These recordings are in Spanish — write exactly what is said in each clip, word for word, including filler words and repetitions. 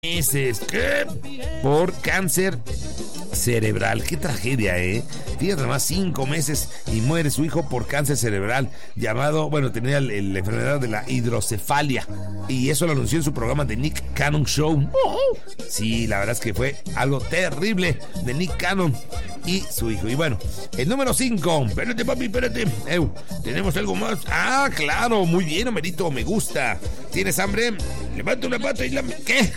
meses. ¿Qué? Por cáncer cerebral. Qué tragedia, ¿eh? Fíjate nomás, cinco meses y muere su hijo por cáncer cerebral, llamado, bueno, tenía el, el, la enfermedad de la hidrocefalia, y eso lo anunció en su programa de Nick Cannon Show. Sí, la verdad es que fue algo terrible de Nick Cannon y su hijo. Y bueno, el número cinco. Espérate, papi, espérate. Ew, ¿tenemos algo más? Ah, claro, muy bien, Homerito, me gusta. ¿Tienes hambre? Levanta una pata y la... ¿Qué?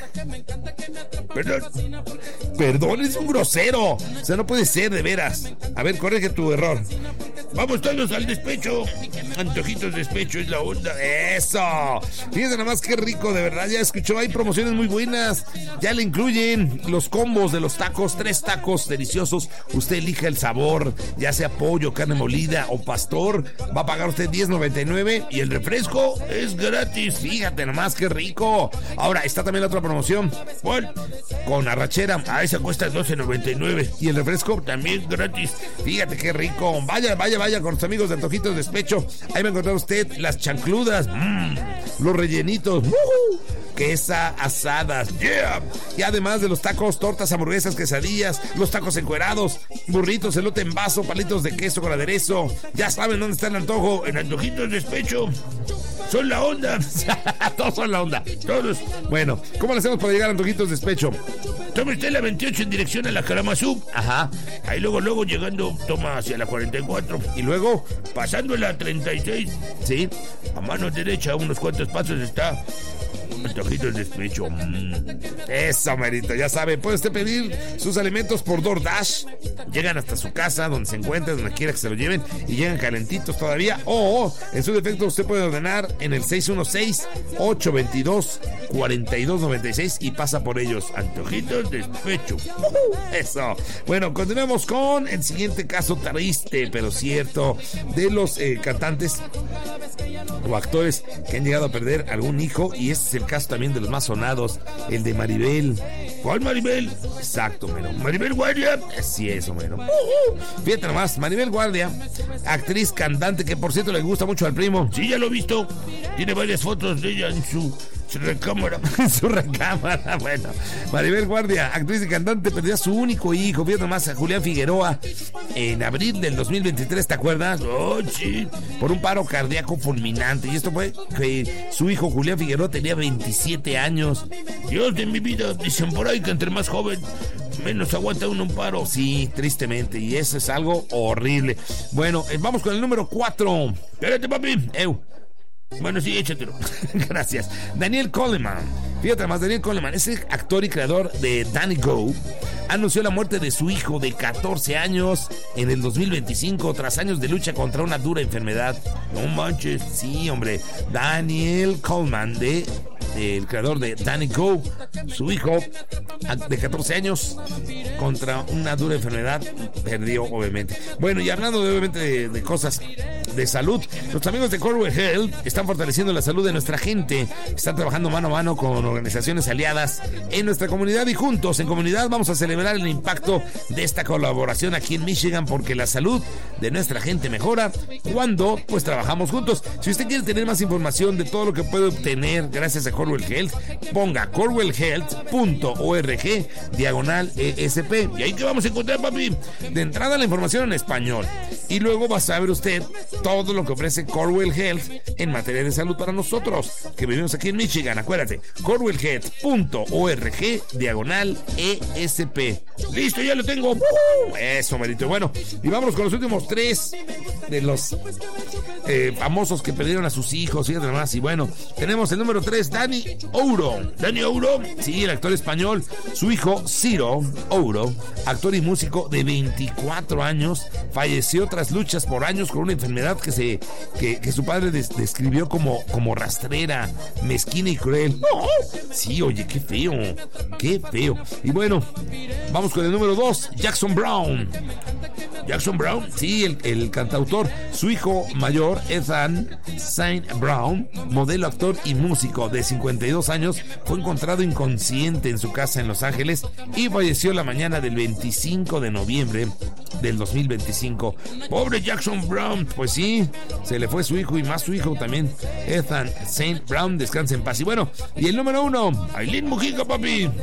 Perdón. Perdón, es un grosero. O sea, no puede ser, de veras. A ver, corrige tu error. Vamos todos al despecho. Antojitos despecho es la onda. ¡Eso! Fíjense nada más qué rico, de verdad. Ya escuchó, hay promociones muy buenas. Ya le incluyen los combos de los tacos. Tres tacos deliciosos. Usted elija el sabor, ya sea pollo, carne molida o pastor. Va a pagar usted diez noventa y nueve y el refresco es gratis. Fíjate nomás qué rico. Ahora está también la otra promoción. ¿Cuál? Con arrachera. A esa cuesta doce noventa y nueve y el refresco también gratis. Fíjate qué rico. Vaya, vaya, vaya con sus amigos de Antojitos Despecho. Ahí va a encontrar usted las chancludas, mmm, los rellenitos, ¡uh! Quesa asadas, yeah. Y además de los tacos, tortas, hamburguesas, quesadillas, los tacos encuerados, burritos, elote en vaso, palitos de queso con aderezo. Ya saben dónde está el antojo, en Antojitos Despecho. Son la onda. Todos son la onda, todos. Bueno, ¿cómo le hacemos para llegar a Antojitos Despecho? Toma usted la veintiocho en dirección a la Kalamazoo. Ajá. Ahí luego, luego llegando, toma hacia la cuarenta y cuatro. Y luego, pasando la treinta y seis. Sí. A mano derecha, unos cuantos pasos está Antojitos Despecho. Mm. Eso, merito, ya sabe. Puede usted pedir sus alimentos por DoorDash. Llegan hasta su casa, donde se encuentre, donde quiera que se lo lleven, y llegan calentitos todavía. O, en su defecto, usted puede ordenar en el seis uno seis, ocho dos dos, cuatro dos nueve seis y pasa por ellos. Antojitos Despecho. Uh-huh. Eso. Bueno, continuamos con el siguiente caso triste, pero cierto, de los eh, cantantes o actores que han llegado a perder algún hijo, y este es el caso también de los más sonados, el de Maribel. ¿Cuál Maribel? Exacto, mero. Maribel Guardia. Así es, mero. Uh-huh. Fíjate nomás, Maribel Guardia, actriz, cantante, que por cierto le gusta mucho al primo. Sí, ya lo he visto. Tiene varias fotos de ella en su... su recámara. su recámara, bueno. Maribel Guardia, actriz y cantante, perdió a su único hijo. Fíjate nomás, a Julián Figueroa, en abril del dos mil veintitrés, ¿te acuerdas? Oh, sí. Por un paro cardíaco fulminante. Y esto fue que su hijo Julián Figueroa tenía veintisiete años. Dios de mi vida, dicen por ahí que entre más joven, menos aguanta uno un paro. Sí, tristemente, y eso es algo horrible. Bueno, eh, vamos con el número cuatro. Espérate, papi. Eu. Bueno, sí, échatelo. Gracias. Daniel Coleman. Fíjate más, Daniel Coleman, ese actor y creador de Danny Go, anunció la muerte de su hijo de catorce años en el dos mil veinticinco tras años de lucha contra una dura enfermedad. No manches. Sí, hombre. Daniel Coleman, de el creador de Danny Go, su hijo de catorce años contra una dura enfermedad, perdió, obviamente. Bueno, y hablando de, obviamente de, de cosas de salud, los amigos de Corewell Health están fortaleciendo la salud de nuestra gente, están trabajando mano a mano con organizaciones aliadas en nuestra comunidad, y juntos en comunidad vamos a celebrar el impacto de esta colaboración aquí en Michigan, porque la salud de nuestra gente mejora cuando pues trabajamos juntos. Si usted quiere tener más información de todo lo que puede obtener gracias a Corewell Health, ponga corewell health punto org diagonal E S P, y ahí que vamos a encontrar, papi, de entrada la información en español, y luego va a saber usted todo lo que ofrece Corewell Health en materia de salud para nosotros que vivimos aquí en Michigan. Acuérdate, corewell health punto org diagonal E S P. Listo, ya lo tengo. ¡Uh! Eso, merito. Bueno, y vámonos con los últimos tres de los eh, famosos que perdieron a sus hijos, fíjate nomás. Y bueno, tenemos el número tres, Dani Ouro. Dani Ouro, sí, el actor español. Su hijo, Ciro Ouro, actor y músico de veinticuatro años, falleció tras luchas por años con una enfermedad que se que, que su padre des, describió como, como rastrera, mezquina y cruel. ¡Oh! Sí, oye, qué feo, qué feo. Y bueno, vamos con el número dos, Jackson Brown. Jackson Brown, sí, el, el cantautor. Su hijo mayor, Ethan Saint Brown, modelo, actor y músico de cincuenta y dos años, fue encontrado inconsciente en su casa en Los Ángeles y falleció la mañana del veinticinco de noviembre del dos mil veinticinco. Pobre Jackson Brown, pues sí, se le fue su hijo y más su hijo también, Ethan Saint Brown, descansa en paz. Y bueno, y el número uno, Aileen Mujica, papi.